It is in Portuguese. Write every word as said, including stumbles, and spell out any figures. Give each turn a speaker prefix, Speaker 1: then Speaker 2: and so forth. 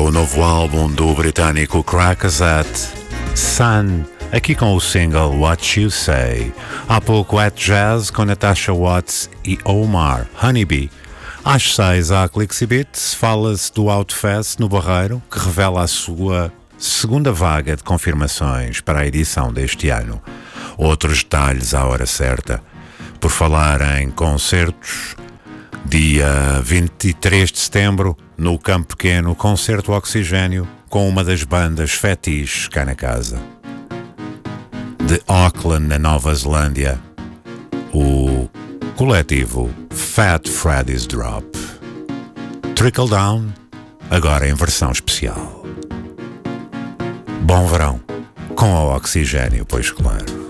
Speaker 1: o novo álbum do britânico Crackazat, Sun, aqui com o single What You Say. Há pouco At Jazz com Natasha Watts e Omar, Honeybee. Às seis, há Clixibit, fala-se do Outfest no Barreiro, que revela a sua segunda vaga de confirmações para a edição deste ano. Outros detalhes à hora certa. Por falar em concertos, dia vinte e três de setembro, no Campo Pequeno, concerto Oxigênio com uma das bandas fetiches cá na casa. De Auckland, na Nova Zelândia, o coletivo Fat Freddy's Drop. Trickle Down, agora em versão especial. Bom verão, com o Oxigênio, pois claro.